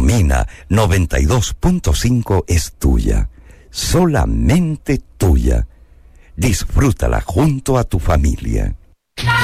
Mina 92.5 es tuya, solamente tuya. Disfrútala junto a tu familia.